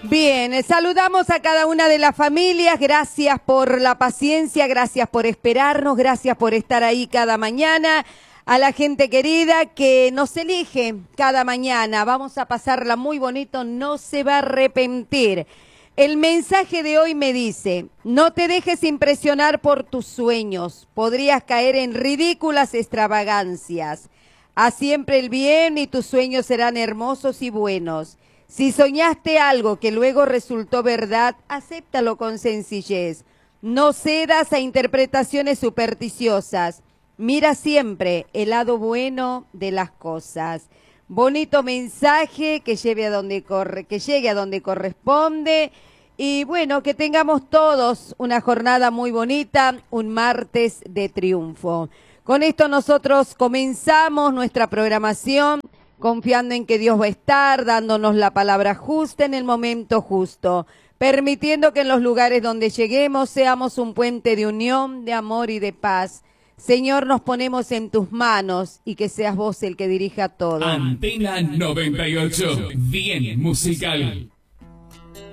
Bien, saludamos a cada una de las familias, gracias por la paciencia, gracias por esperarnos, gracias por estar ahí cada mañana, a la gente querida que nos elige cada mañana, vamos a pasarla muy bonito, no se va a arrepentir. El mensaje de hoy me dice, no te dejes impresionar por tus sueños, podrías caer en ridículas extravagancias. Haz siempre el bien y tus sueños serán hermosos y buenos. Si soñaste algo que luego resultó verdad, acéptalo con sencillez. No cedas a interpretaciones supersticiosas. Mira siempre el lado bueno de las cosas. Bonito mensaje que lleve a donde que llegue a donde corresponde. Y bueno, que tengamos todos una jornada muy bonita, un martes de triunfo. Con esto nosotros comenzamos nuestra programación, confiando en que Dios va a estar, dándonos la palabra justa en el momento justo, permitiendo que en los lugares donde lleguemos seamos un puente de unión, de amor y de paz. Señor, nos ponemos en tus manos y que seas vos el que dirija todo. Antena 98, bien musical.